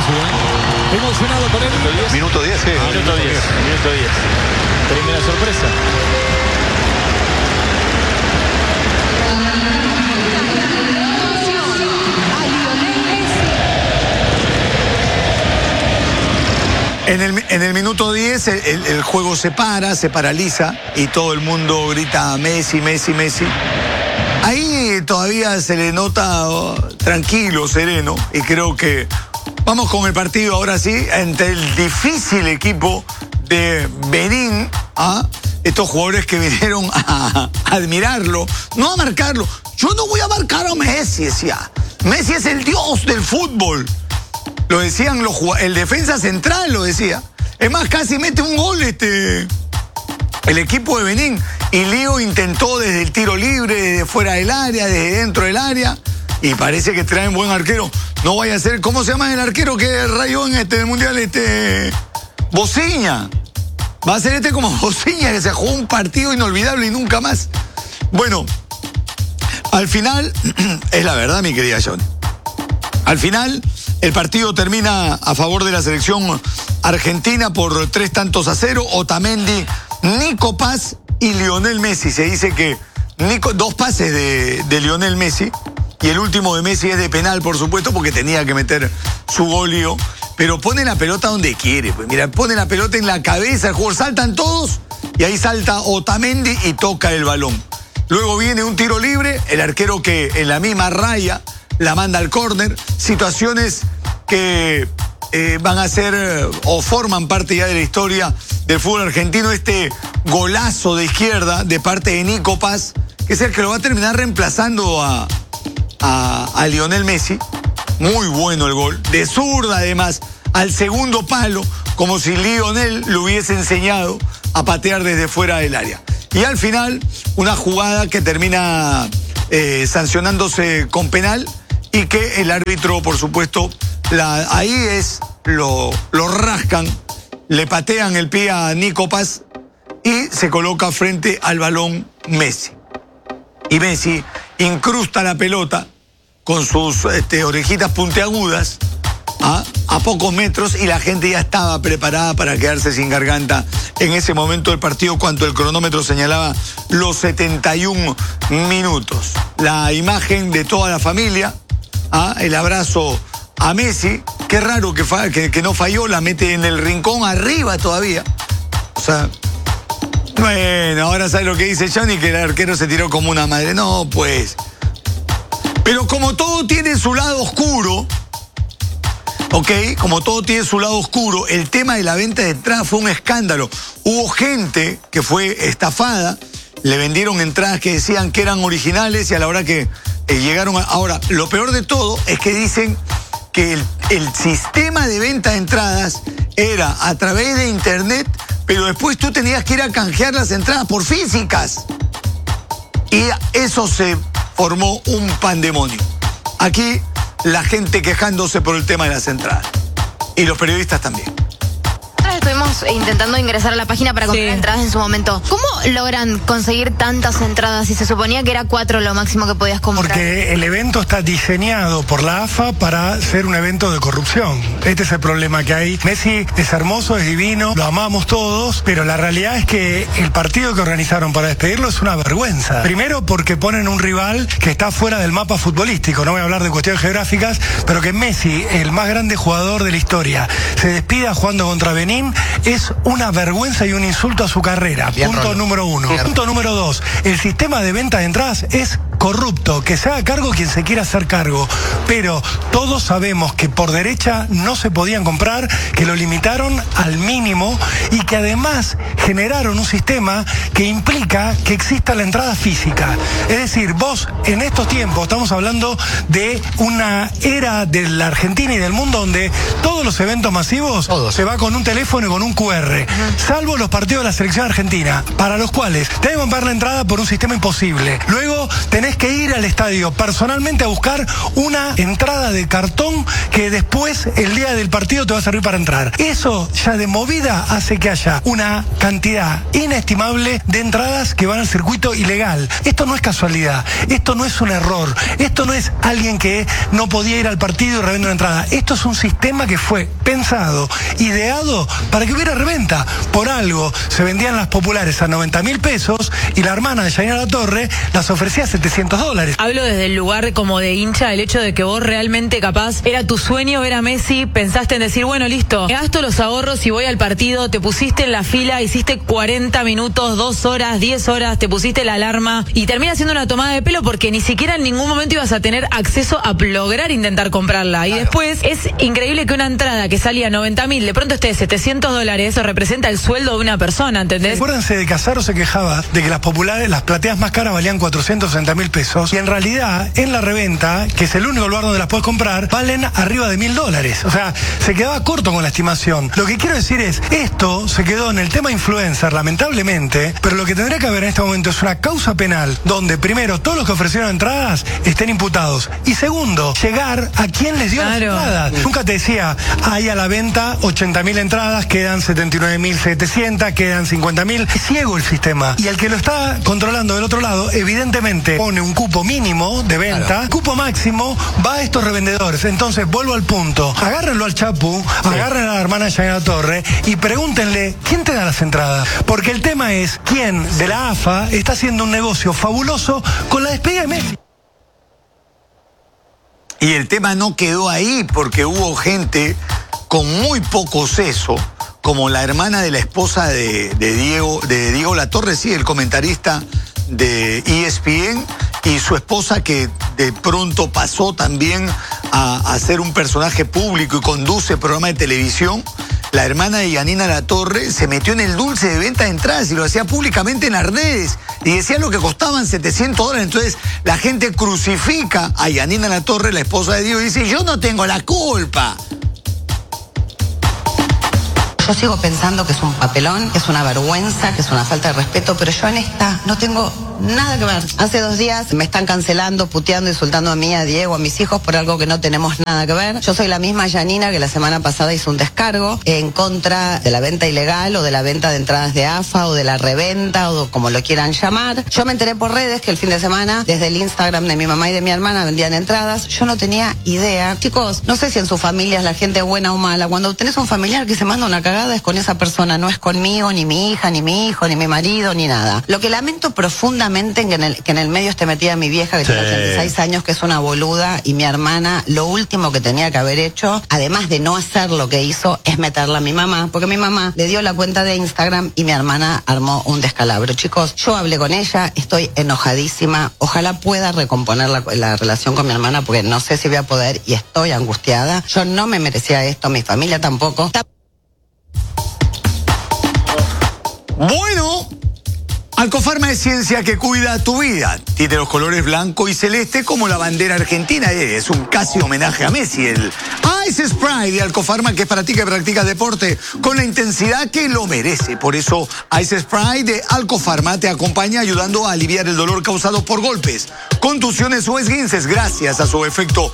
Messi, emocionado con él. Minuto 10, sí. Minuto 10. Primera sorpresa. En el minuto 10 el juego se paraliza y todo el mundo grita Messi, Messi, Messi. Ahí todavía se le nota tranquilo, sereno, y creo que vamos con el partido ahora sí, entre el difícil equipo de Benín, estos jugadores que vinieron a admirarlo, no a marcarlo. Yo no voy a marcar a Messi, decía. Messi es el dios del fútbol. Lo decían el defensa central, lo decía. Es más, casi mete un gol el equipo de Benín. Y Lío intentó desde el tiro libre, desde fuera del área, desde dentro del área. Y parece que traen buen arquero. No vaya a ser, ¿cómo se llama el arquero que rayó en el Mundial? Bociña. Va a ser como Bociña, que se jugó un partido inolvidable y nunca más. Bueno, al final, es la verdad, mi querida Johnny. Al final, el partido termina a favor de la selección argentina por 3-0. Otamendi, Nico Paz y Lionel Messi. Se dice que dos pases de Lionel Messi, y el último de Messi es de penal, por supuesto, porque tenía que meter su golio. Pero pone la pelota donde quiere. Pues mira, pone la pelota en la cabeza, el jugador, saltan todos, y ahí salta Otamendi y toca el balón. Luego viene un tiro libre, el arquero que en la misma raya la manda al córner. Situaciones que van a ser o forman parte ya de la historia del fútbol argentino. Este golazo de izquierda de parte de Nico Paz, que es el que lo va a terminar reemplazando a Lionel Messi. Muy bueno el gol, de zurda además, al segundo palo, como si Lionel le hubiese enseñado a patear desde fuera del área. Y al final, una jugada que termina sancionándose con penal, y que el árbitro, por supuesto, ahí lo rascan, le patean el pie a Nico Paz y se coloca frente al balón Messi. Y Messi incrusta la pelota con sus orejitas puntiagudas a pocos metros, y la gente ya estaba preparada para quedarse sin garganta en ese momento del partido, cuando el cronómetro señalaba los 71 minutos. La imagen de toda la familia, el abrazo a Messi, qué raro que no falló, la mete en el rincón arriba todavía. O sea, bueno, ahora sabe lo que dice Johnny, que el arquero se tiró como una madre. No, pues. Pero como todo tiene su lado oscuro, como todo tiene su lado oscuro, el tema de la venta de entradas fue un escándalo. Hubo gente que fue estafada, le vendieron entradas que decían que eran originales, y a la hora que llegaron ahora, lo peor de todo es que dicen que el sistema de venta de entradas era a través de internet, pero después tú tenías que ir a canjear las entradas por físicas. Y eso se formó un pandemonio. Aquí la gente quejándose por el tema de las entradas. Y los periodistas también. Estuvimos intentando ingresar a la página para comprar entradas en su momento. ¿Cómo logran conseguir tantas entradas si se suponía que era 4 lo máximo que podías comprar? Porque el evento está diseñado por la AFA para ser un evento de corrupción. Este es el problema que hay. Messi es hermoso, es divino, lo amamos todos, pero la realidad es que el partido que organizaron para despedirlo es una vergüenza. Primero porque ponen un rival que está fuera del mapa futbolístico. No voy a hablar de cuestiones geográficas, pero que Messi, el más grande jugador de la historia, se despida jugando contra Benín, es una vergüenza y un insulto a su carrera. Punto número 1. Punto número 2. El sistema de venta de entradas es corrupto. Que se haga cargo quien se quiera hacer cargo. Pero todos sabemos que por derecha no se podían comprar, que lo limitaron al mínimo y que además generaron un sistema que implica que exista la entrada física. Es decir, vos en estos tiempos estamos hablando de una era de la Argentina y del mundo donde todos los eventos masivos se va con un teléfono y con un QR, salvo los partidos de la selección argentina, para los cuales tenés que comprar la entrada por un sistema imposible. Luego tenés tenés que ir al estadio personalmente a buscar una entrada de cartón que después, el día del partido, te va a servir para entrar. Eso ya de movida hace que haya una cantidad inestimable de entradas que van al circuito ilegal. Esto no es casualidad, esto no es un error, esto no es alguien que no podía ir al partido y revende una entrada. Esto es un sistema que fue pensado, ideado para que hubiera reventa. Por algo se vendían las populares a 90.000 pesos y la hermana de Yanina Latorre las ofrecía a $700. Hablo desde el lugar como de hincha, el hecho de que vos realmente capaz era tu sueño ver a Messi, pensaste en decir, bueno, listo, gasto los ahorros y voy al partido, te pusiste en la fila, hiciste 40 minutos, 2 horas, 10 horas, te pusiste la alarma y termina siendo una tomada de pelo porque ni siquiera en ningún momento ibas a tener acceso a lograr intentar comprarla. Y después es increíble que una entrada que salía 90.000 de pronto esté de $700, eso representa el sueldo de una persona, ¿entendés? Acuérdense de que Azaro se quejaba de que las populares, las plateas más caras valían 460.000 pesos y en realidad en la reventa, que es el único lugar donde las puedes comprar, valen arriba de $1.000. O sea, se quedaba corto con la estimación. Lo que quiero decir es, esto se quedó en el tema influencer, lamentablemente, pero lo que tendría que haber en este momento es una causa penal donde primero todos los que ofrecieron entradas estén imputados y segundo, llegar a quien les dio las entradas. Nunca te decía, hay a la venta 80.000 entradas, quedan 79.700, quedan 50.000. Es ciego el sistema. Y el que lo está controlando del otro lado, evidentemente pone un cupo mínimo de venta, cupo máximo va a estos revendedores. Entonces, vuelvo al punto. Agárrenlo al Chapu, agarren a la hermana de Yanina Latorre y pregúntenle, ¿quién te da las entradas? Porque el tema es, ¿quién de la AFA está haciendo un negocio fabuloso con la despedida de Messi? Y el tema no quedó ahí porque hubo gente con muy poco seso, como la hermana de la esposa de Diego Latorre, sí, el comentarista de ESPN, y su esposa que de pronto pasó también a ser un personaje público y conduce programa de televisión. La hermana de Yanina Latorre se metió en el dulce de venta de entradas y lo hacía públicamente en las redes y decía lo que costaban $700. Entonces la gente crucifica a Yanina Latorre, la esposa de Diego, y dice, yo no tengo la culpa. Yo sigo pensando que es un papelón, que es una vergüenza, que es una falta de respeto, pero yo en esta no tengo nada que ver. Hace 2 días me están cancelando, puteando, insultando a mí, a Diego, a mis hijos por algo que no tenemos nada que ver. Yo soy la misma Yanina que la semana pasada hizo un descargo en contra de la venta ilegal o de la venta de entradas de AFA o de la reventa o como lo quieran llamar. Yo me enteré por redes que el fin de semana desde el Instagram de mi mamá y de mi hermana vendían entradas. Yo no tenía idea. Chicos, no sé si en sus familias la gente es buena o mala. Cuando tenés un familiar que se manda una cagada es con esa persona, no es conmigo, ni mi hija, ni mi hijo, ni mi marido, ni nada. Lo que lamento profundamente que en el medio esté metida mi vieja que tiene 86 años, que es una boluda, y mi hermana, lo último que tenía que haber hecho, además de no hacer lo que hizo, es meterla a mi mamá, porque mi mamá le dio la cuenta de Instagram y mi hermana armó un descalabro. Chicos, yo hablé con ella, estoy enojadísima, ojalá pueda recomponer la relación con mi hermana, porque no sé si voy a poder y estoy angustiada. Yo no me merecía esto, mi familia tampoco. Bueno, Alcofarma es ciencia que cuida tu vida. Tiene los colores blanco y celeste como la bandera argentina. Es un casi homenaje a Messi. El Ice Spray de Alcofarma, que es para ti que practicas deporte con la intensidad que lo merece. Por eso Ice Spray de Alcofarma te acompaña ayudando a aliviar el dolor causado por golpes, contusiones o esguinces gracias a su efecto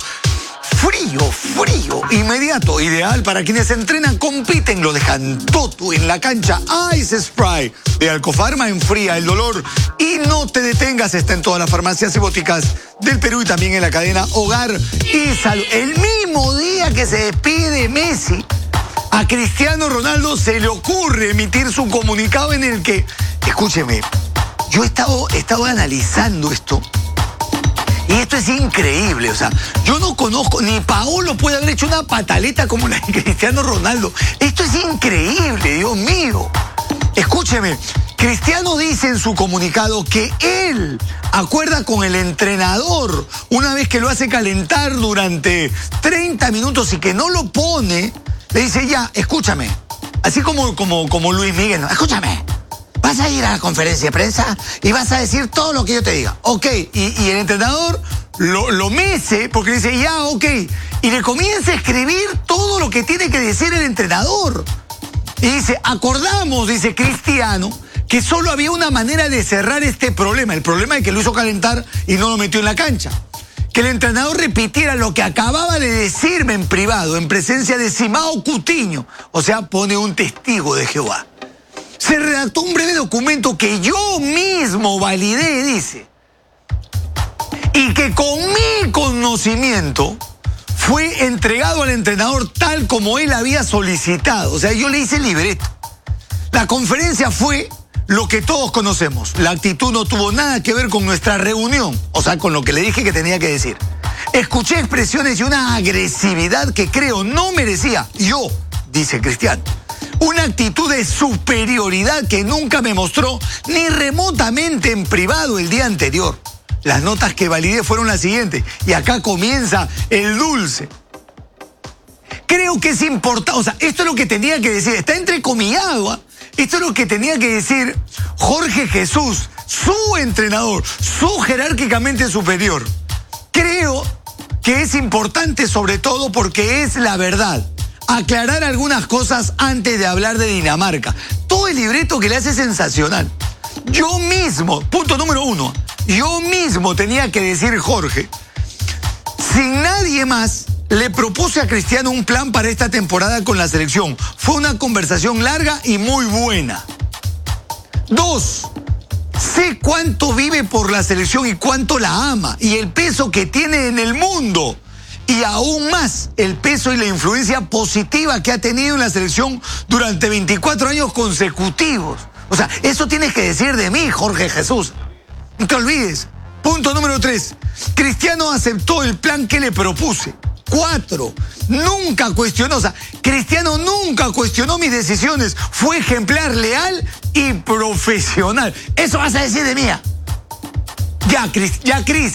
frío, inmediato, ideal para quienes entrenan, compiten, lo dejan todo en la cancha. Ice Spray de Alcofarma enfría el dolor y no te detengas. Está en todas las farmacias y boticas del Perú y también en la cadena Hogar y Salud. El mismo día que se despide Messi, a Cristiano Ronaldo se le ocurre emitir su comunicado en el que, escúcheme, yo he estado analizando esto. Y esto es increíble, o sea, yo no conozco, ni Paolo puede haber hecho una pataleta como la de Cristiano Ronaldo. Esto es increíble, Dios mío. Escúcheme, Cristiano dice en su comunicado que él acuerda con el entrenador una vez que lo hace calentar durante 30 minutos y que no lo pone, le dice ya, escúchame, así como Luis Miguel, ¿no? Escúchame. Vas a ir a la conferencia de prensa y vas a decir todo lo que yo te diga. Ok, y el entrenador lo mece porque le dice, ya, ok. Y le comienza a escribir todo lo que tiene que decir el entrenador. Y dice, acordamos, dice Cristiano, que solo había una manera de cerrar este problema. El problema es que lo hizo calentar y no lo metió en la cancha. Que el entrenador repitiera lo que acababa de decirme en privado, en presencia de Simao Coutinho. O sea, pone un testigo de Jehová. Se redactó un breve documento que yo mismo validé, dice. Y que con mi conocimiento fue entregado al entrenador tal como él había solicitado. O sea, yo le hice el libreto. La conferencia fue lo que todos conocemos. La actitud no tuvo nada que ver con nuestra reunión, o sea, con lo que le dije que tenía que decir. Escuché expresiones y una agresividad que creo no merecía yo, dice Cristiano. Una actitud de superioridad que nunca me mostró ni remotamente en privado el día anterior. Las notas que validé fueron las siguientes, y acá comienza el dulce. Creo que es importante, o sea, esto es lo que tenía que decir, está entrecomillado, ¿eh? Esto es lo que tenía que decir Jorge Jesús, su entrenador, su jerárquicamente superior. Creo que es importante, sobre todo porque es la verdad, aclarar algunas cosas antes de hablar de Dinamarca. Todo el libreto que le hace es sensacional. Yo mismo, punto número 1, yo mismo tenía que decir, Jorge, sin nadie más, le propuse a Cristiano un plan para esta temporada con la selección. Fue una conversación larga y muy buena. 2, sé cuánto vive por la selección y cuánto la ama y el peso que tiene en el mundo. Y aún más, el peso y la influencia positiva que ha tenido en la selección durante 24 años consecutivos. O sea, eso tienes que decir de mí, Jorge Jesús. No te olvides. Punto número 3. Cristiano aceptó el plan que le propuse. 4. Nunca cuestionó, o sea, Cristiano nunca cuestionó mis decisiones. Fue ejemplar, leal y profesional. Eso vas a decir de mí. Ya, Cris.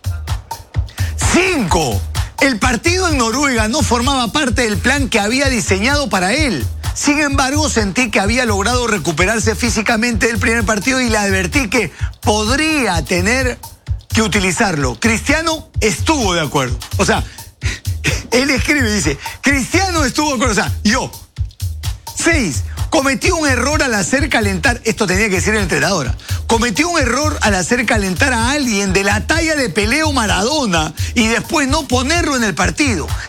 5. El partido en Noruega no formaba parte del plan que había diseñado para él. Sin embargo, sentí que había logrado recuperarse físicamente del primer partido y le advertí que podría tener que utilizarlo. Cristiano estuvo de acuerdo. O sea, él escribe y dice, Cristiano estuvo de acuerdo. O sea, yo. 6. Cometió un error al hacer calentar, esto tenía que decir el entrenador, cometió un error al hacer calentar a alguien de la talla de Pelé o Maradona y después no ponerlo en el partido.